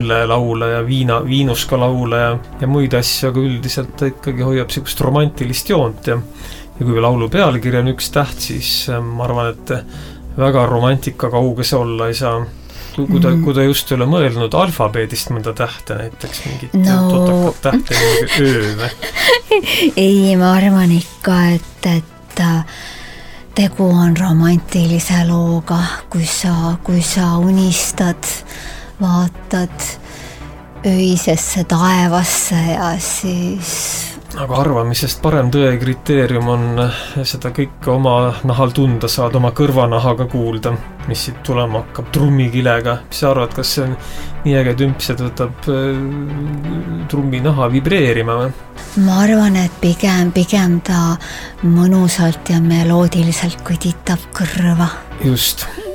õllelaule ja viinuska laule ja muid asju, aga üldiselt ta ikkagi hoiab sellist romantilist joont ja kui laulu pealkiri on Üks täht, siis ma arvan, et väga romantika kauges olla ei saa. Kui ta just ei ole mõelnud alfabeedist mõnda tähte, näiteks mingit totakat tähte mingi öö või? Ei, ma arvan ikka, et tegu on romantilise looga, kui sa unistad, vaatad öisesse taevasse ja siis... Aga arvamisest parem tõe kriteerium on seda kõike oma nahal tunda saada, oma kõrvanahaga kuulda, mis siit tulema hakkab trummikilega. Mis sa arvad, kas see on nii äge tümps, et võtab trumminaha vibreerima või? Ma arvan, et pigem ta mõnusalt ja meloodiliselt kõditab kõrva. Just.